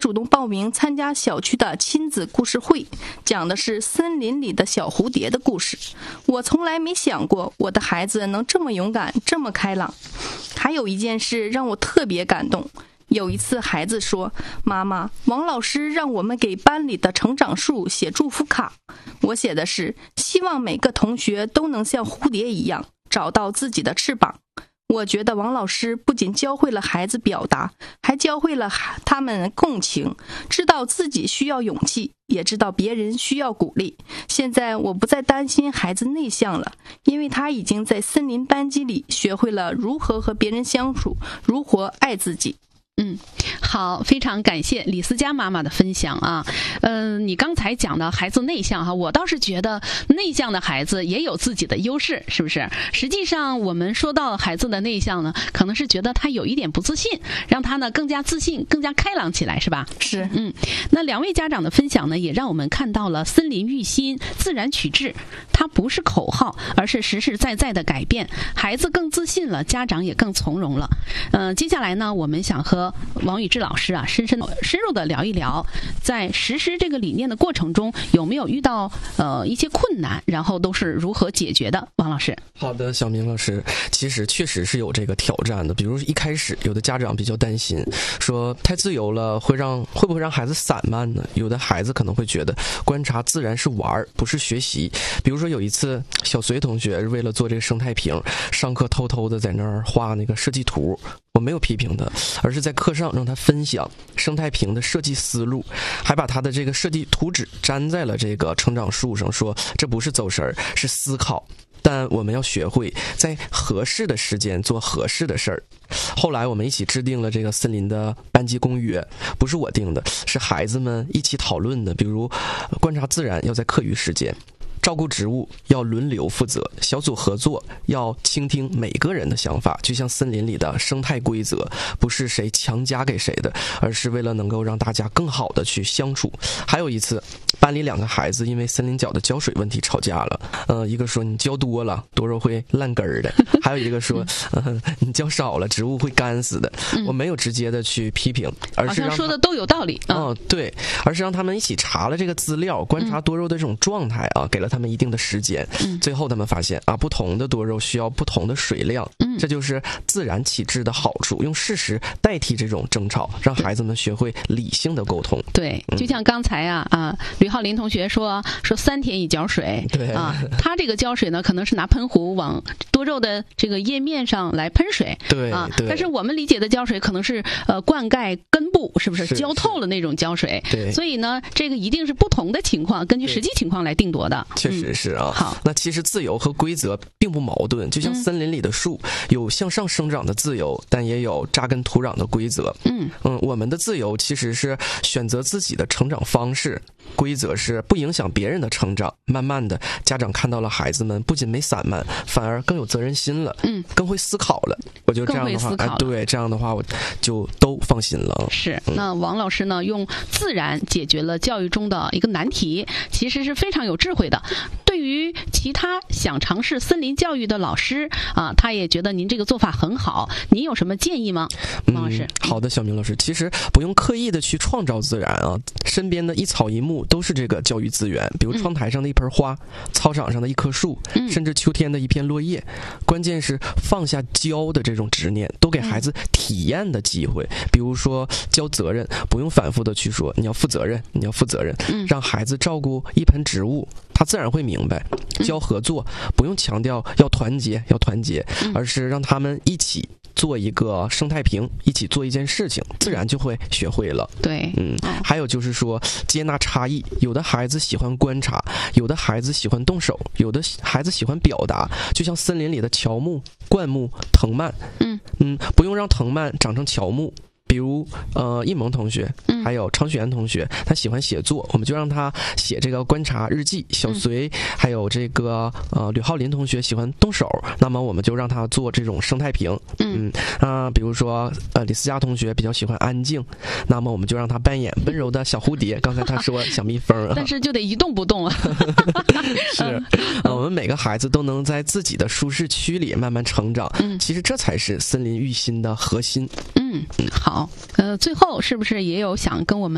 主动报名参加小区的亲子故事会，讲的是森林里的小蝴蝶的故事。我从来没想过我的孩子能这么勇敢，这么开朗。还有一件事让我特别感动。有一次孩子说，妈妈，王老师让我们给班里的成长树写祝福卡，我写的是希望每个同学都能像蝴蝶一样找到自己的翅膀。我觉得王老师不仅教会了孩子表达，还教会了他们共情，知道自己需要勇气，也知道别人需要鼓励。现在我不再担心孩子内向了，因为他已经在森林班级里学会了如何和别人相处，如何爱自己。 好，非常感谢李思佳妈妈的分享啊。你刚才讲的孩子内向哈，我倒是觉得内向的孩子也有自己的优势，是不是？实际上我们说到孩子的内向呢，可能是觉得他有一点不自信，让他呢更加自信，更加开朗起来，是吧？ 是。 那两位家长的分享呢，也让我们看到了森林育心，自然取志，它不是口号，而是实实在在的改变。孩子更自信了，家长也更从容了。接下来呢，我们想和王宇志老师啊，深入的聊一聊，在实施这个理念的过程中，有没有遇到一些困难，然后都是如何解决的？王老师。 好的，小明老师，其实确实是有这个挑战的。比如一开始，有的家长比较担心，说太自由了会不会让孩子散漫呢？有的孩子可能会觉得观察自然是玩，不是学习。比如说有一次，小隋同学为了做这个生态瓶，上课偷偷的在那儿画那个设计图。我没有批评他，而是在课上让他分享生态瓶的设计思路，还把他的这个设计图纸粘在了这个成长树上，说这不是走神儿，是思考。但我们要学会在合适的时间做合适的事儿。后来我们一起制定了这个森林的班级公约，不是我定的，是孩子们一起讨论的。比如观察自然要在课余时间，照顾植物要轮流负责，小组合作要倾听每个人的想法，就像森林里的生态规则，不是谁强加给谁的，而是为了能够让大家更好的去相处。还有一次，班里2个孩子因为森林角的浇水问题吵架了，一个说你浇多了多肉会烂根儿的，还有一个说你浇少了植物会干死的。我没有直接的去批评，而是好像说的都有道理。 对，而是让他们一起查了这个资料，观察多肉的这种状态啊，给了他们一定的时间。最后他们发现啊，不同的多肉需要不同的水量。这就是自然启智的好处，用事实代替这种争吵，让孩子们学会理性的沟通。 对，就像刚才吕浩林同学说3天一浇水。 对他这个浇水呢，可能是拿喷壶往多肉的这个叶面上来喷水。 对， 但是我们理解的浇水可能是灌溉根部，是不是浇透了那种浇水？ 对， 所以呢，这个一定是不同的情况，根据实际情况来定夺的。 确实是啊。 好， 那其实自由和规则并不矛盾，就像森林里的树有向上生长的自由，但也有扎根土壤的规则。我们的自由其实是选择自己的成长方式，规则是不影响别人的成长。慢慢的，家长看到了孩子们不仅没散漫，反而更有责任心了，更会思考了。我就这样的话，对，这样的话我就都放心了。 是，那王老师呢，用自然解决了教育中的一个难题，其实是非常有智慧的。对于其他想尝试森林教育的老师他也觉得您这个做法很好。您有什么建议吗，王老师？ 好的，小明老师，其实不用刻意的去创造自然啊，身边的一草一木都是这个教育资源。比如窗台上的一盆花，操场上的一棵树，甚至秋天的一片落叶。关键是放下教的这种执念，都给孩子体验的机会。比如说教责任，不用反复的去说你要负责任，你要负责任，让孩子照顾一盆植物，他自然会明白。教合作，不用强调要团结，而是让他们一起做一个生态瓶，一起做一件事情，自然就会学会了。 对， 还有就是说接纳差异，有的孩子喜欢观察，有的孩子喜欢动手，有的孩子喜欢表达，就像森林里的乔木、灌木、藤蔓。不用让藤蔓长成乔木。比如一萌同学还有常雪岩同学，他喜欢写作，我们就让他写这个观察日记。小隋还有这个吕浩林同学喜欢动手，那么我们就让他做这种生态瓶。比如说李思佳同学比较喜欢安静，那么我们就让他扮演温柔的小蝴蝶，刚才他说小蜜蜂但是就得一动不动啊。 是我们每个孩子都能在自己的舒适区里慢慢成长，其实这才是森林育心的核心。 好，最后是不是也有想跟我们